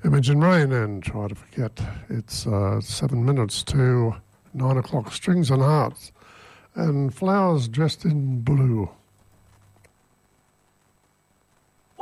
Imogen Rain and Try to Forget. It's 7 minutes to 9 o'clock. Strings and Hearts and Flowers Dressed in Blue.